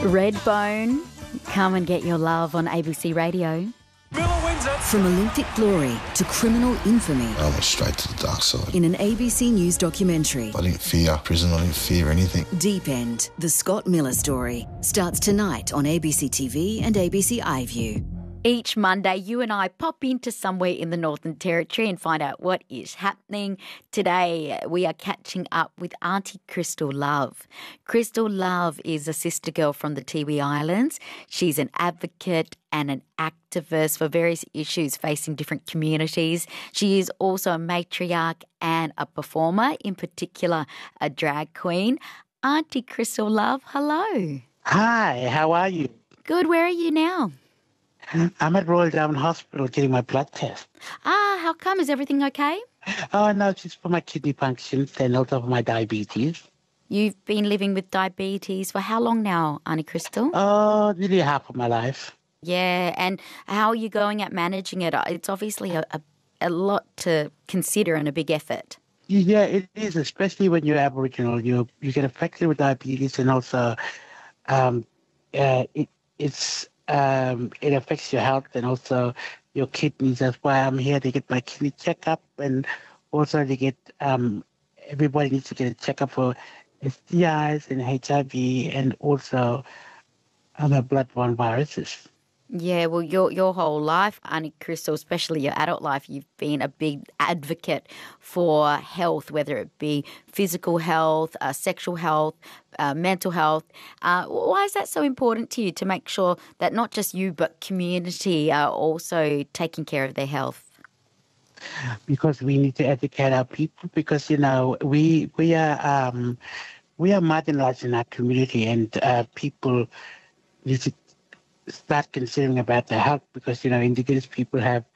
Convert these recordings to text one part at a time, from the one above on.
Redbone, come and get your love on ABC Radio. From Olympic glory to criminal infamy. I went straight to the dark side. In an ABC News documentary. I didn't fear prison, I didn't fear anything. Deep End, the Scott Miller story, starts tonight on ABC TV and ABC iView. Each Monday, you and I pop into somewhere in the Northern Territory and find out what is happening. Today, we are catching up with Auntie Crystal Love. Crystal Love is a sister girl from the Tiwi Islands. She's an advocate and an activist for various issues facing different communities. She is also a matriarch and a performer, in particular a drag queen. Auntie Crystal Love, hello. Hi, how are you? Good, where are you now? I'm at Royal Darwin Hospital getting my blood test. How come? Is everything okay? Oh, no, it's just for my kidney functions and also for my diabetes. You've been living with diabetes for how long now, Auntie Crystal? Oh, nearly half of my life. Yeah, and how are you going at managing it? It's obviously a lot to consider and a big effort. Yeah, it is, especially when you're Aboriginal. You get affected with diabetes, and also it affects your health and also your kidneys. That's why I'm here to get my kidney checkup, and also to get everybody needs to get a checkup for STIs and HIV and also other bloodborne viruses. Yeah, well, your whole life, Auntie Crystal, especially your adult life, you've been a big advocate for health, whether it be physical health, sexual health, mental health. Why is that so important to you, to make sure that not just you but community are also taking care of their health? Because we need to educate our people, because, we are marginalized in our community, and people need to start considering about their health, because Indigenous people have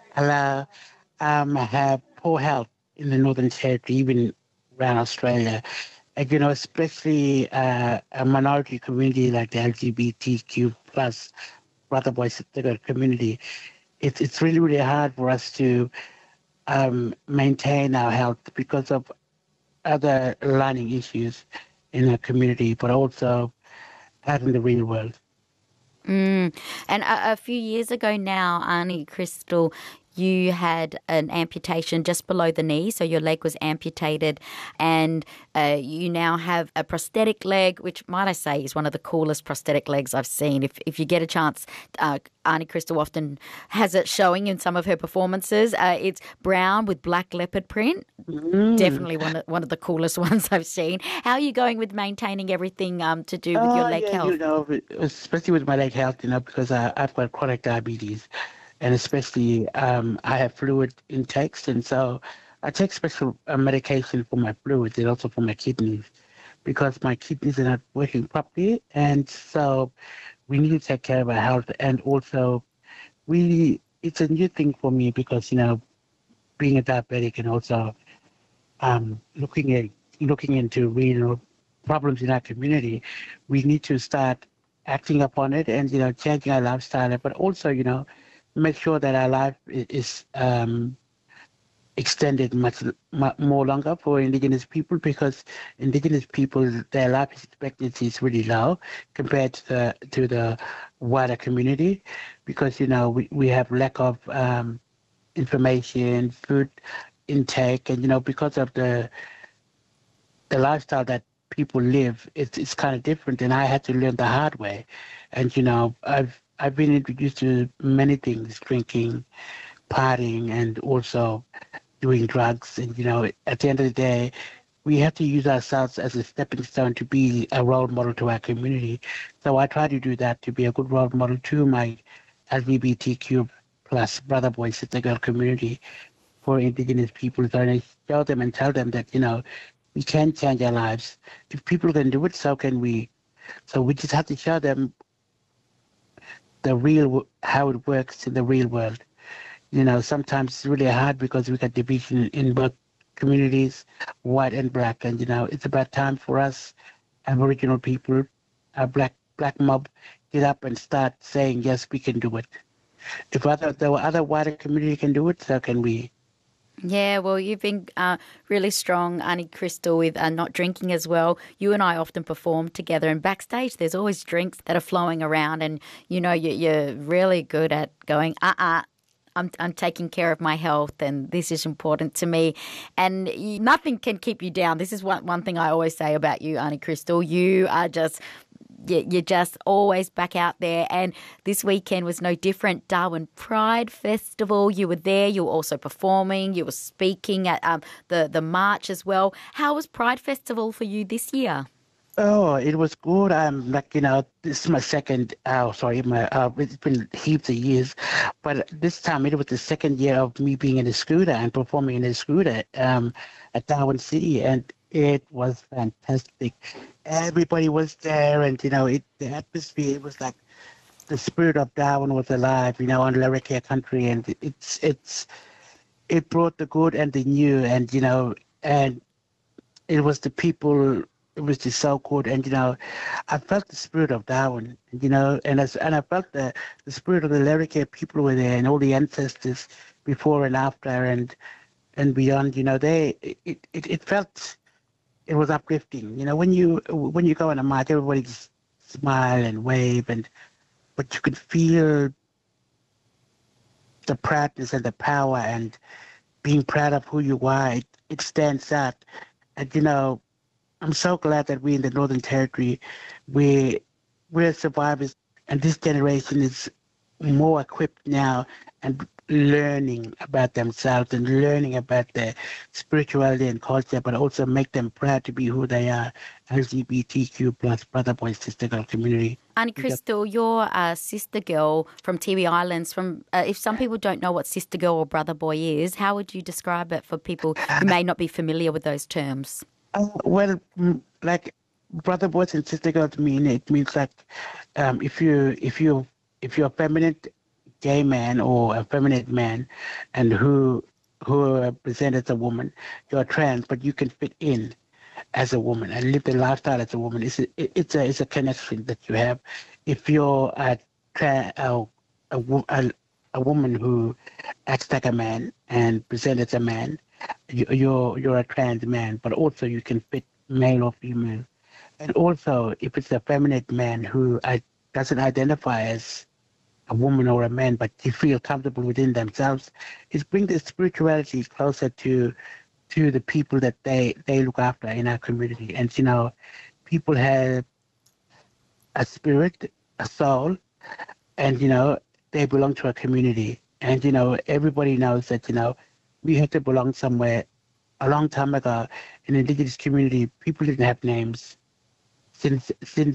poor health in the Northern Territory, even around Australia, and especially a minority community like the LGBTQ plus brother boy sister girl community. It's really, really hard for us to maintain our health because of other learning issues in our community, but also out in the real world. And a few years ago now, Auntie Crystal, you had an amputation just below the knee, so your leg was amputated, and you now have a prosthetic leg, which, might I say, is one of the coolest prosthetic legs I've seen. If you get a chance, Auntie Crystal often has it showing in some of her performances. It's brown with black leopard print. Definitely one of the coolest ones I've seen. How are you going with maintaining everything to do with your leg health? Especially with my leg health, because I've got chronic diabetes. And especially I have fluid intakes, and so I take special medication for my fluids and also for my kidneys, because my kidneys are not working properly. And so we need to take care of our health. And also it's a new thing for me, because, being a diabetic and also looking into real problems in our community, we need to start acting upon it and, changing our lifestyle, but also, make sure that our life is extended much more longer for Indigenous people, because Indigenous people, their life expectancy is really low compared to the wider community, because we have lack of information, food intake, and because of the lifestyle that people live, it's kind of different, and I had to learn the hard way. And I've been introduced to many things: drinking, partying, and also doing drugs. And, at the end of the day, we have to use ourselves as a stepping stone to be a role model to our community. So I try to do that, to be a good role model to my LGBTQ plus brother, boy, sister, girl community for Indigenous people. So I show them and tell them that, we can change our lives. If people can do it, so can we. So we just have to show them how it works in the real world. Sometimes it's really hard because we got division in both communities, white and black, and it's about time for us Aboriginal people, our black mob, get up and start saying, yes, we can do it. If the other wider community can do it, so can we. Yeah, well, you've been really strong, Auntie Crystal, with not drinking as well. You and I often perform together, and backstage there's always drinks that are flowing around, and you're really good at going, I'm taking care of my health, and this is important to me, and nothing can keep you down. This is one thing I always say about you, Auntie Crystal. You are just you're just always back out there. And this weekend was no different. Darwin Pride Festival. You were there. You were also performing. You were speaking at the march as well. How was Pride Festival for you this year? Oh, it was good. This is my second, it's been heaps of years, but this time it was the second year of me being in a scooter and performing in a scooter at Darwin City, and it was fantastic. Everybody was there, and, the atmosphere, it was like the spirit of Darwin was alive, on Larrakia country, and it brought the good and the new, and, and it was the people. It was just so good, and I felt the spirit of Darwin, and I felt the spirit of the Larrakia people were there, and all the ancestors before and after, and beyond. It felt, it was uplifting. When you go on a march, everybody just smile and wave, but you could feel the proudness and the power and being proud of who you are. It stands out, and I'm so glad that we're in the Northern Territory. We're survivors, and this generation is more equipped now and learning about themselves and learning about their spirituality and culture, but also make them proud to be who they are, LGBTQ plus brother, boy, sister, girl community. Auntie Crystal, you're a sister girl from Tiwi Islands. If some people don't know what sister girl or brother boy is, how would you describe it for people who may not be familiar with those terms? Like brother boys and sister girls it means like if you're a feminine gay man or a feminine man and who present as a woman, you're trans, but you can fit in as a woman and live the lifestyle as a woman. It's a connection that you have. If you're a woman who acts like a man and presents as a man, you're a trans man, but also you can fit male or female. And also, if it's a feminine man who doesn't identify as a woman or a man, but they feel comfortable within themselves, it's bring the spirituality closer to the people that they look after in our community. And, people have a spirit, a soul, and, they belong to a community. And, everybody knows that, we had to belong somewhere. A long time ago, in the indigenous community, people didn't have names. Since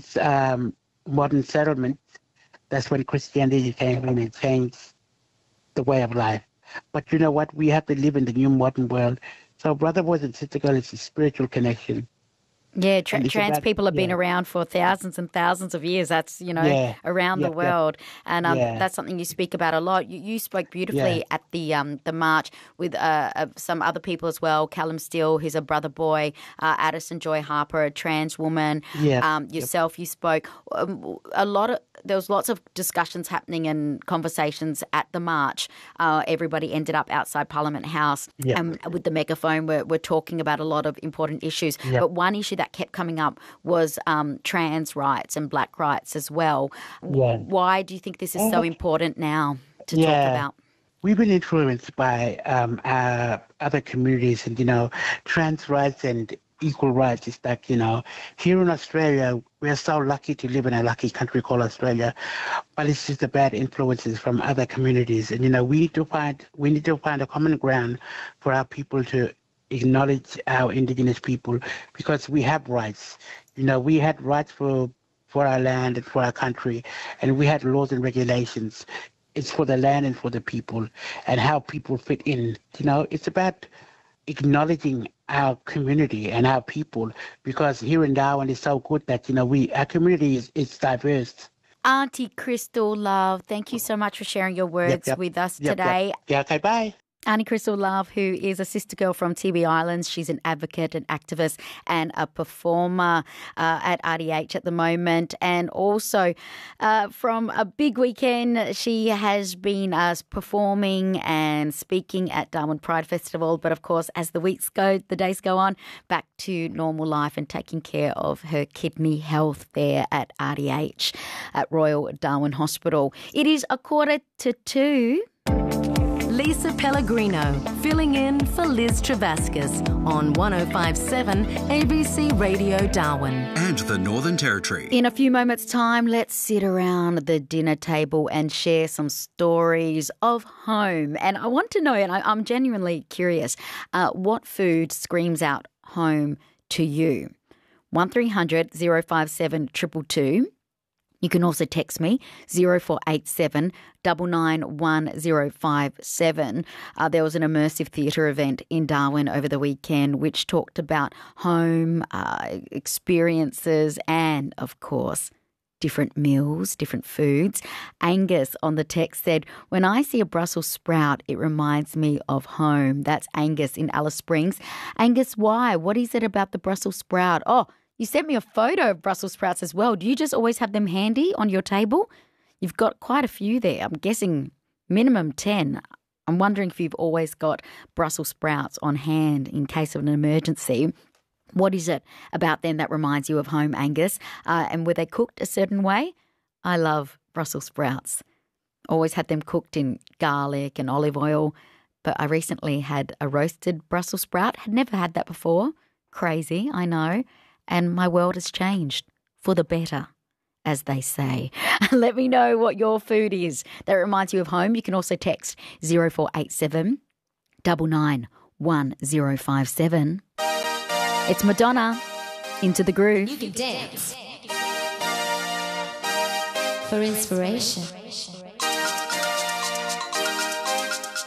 modern settlement, that's when Christianity came in and changed the way of life. But you know what? We have to live in the new modern world. So brother, boys, and sister girl is a spiritual connection. Yeah, trans people have been around for thousands and thousands of years. That's, around the world. And that's something you speak about a lot. You spoke beautifully at the march with some other people as well. Callum Steele, who's a brother boy, Addison Joy Harper, a trans woman. Yourself, you spoke. There was lots of discussions happening and conversations at the march. Everybody ended up outside Parliament House with the megaphone. We're talking about a lot of important issues. But one issue that kept coming up was trans rights and black rights as well. Why do you think this is so important now to talk about? We've been influenced by other communities, and, trans rights and equal rights. It's like, here in Australia, we're so lucky to live in a lucky country called Australia, but it's just the bad influences from other communities. And, we need to find a common ground for our people to acknowledge our indigenous people, because we have rights. We had rights for our land and for our country, and we had laws and regulations. It's for the land and for the people and how people fit in. It's about acknowledging our community and our people, because here in Darwin is so good that, our community is diverse. Auntie Crystal, love, thank you so much for sharing your words with us today. Okay, bye. Auntie Crystal Love, who is a sister girl from Tiwi Islands. She's an advocate, an activist and a performer at RDH at the moment. And also from a big weekend, she has been performing and speaking at Darwin Pride Festival. But of course, as the days go on, back to normal life and taking care of her kidney health there at RDH at Royal Darwin Hospital. It is 1:45. Lisa Pellegrino, filling in for Liz Travascus on 105.7 ABC Radio Darwin. And the Northern Territory. In a few moments' time, let's sit around the dinner table and share some stories of home. And I want to know, and I'm genuinely curious, what food screams out home to you? 1300 057 222. You can also text me 0487 991057. There was an immersive theatre event in Darwin over the weekend which talked about home experiences and, of course, different meals, different foods. Angus on the text said, when I see a Brussels sprout, it reminds me of home. That's Angus in Alice Springs. Angus, why? What is it about the Brussels sprout? Oh, you sent me a photo of Brussels sprouts as well. Do you just always have them handy on your table? You've got quite a few there. I'm guessing minimum 10. I'm wondering if you've always got Brussels sprouts on hand in case of an emergency. What is it about them that reminds you of home, Angus? And were they cooked a certain way? I love Brussels sprouts. Always had them cooked in garlic and olive oil. But I recently had a roasted Brussels sprout. Had never had that before. Crazy, I know. And my world has changed for the better, as they say. Let me know what your food is that reminds you of home. You can also text 0487 991057. It's Madonna, Into the Groove. You can dance for inspiration.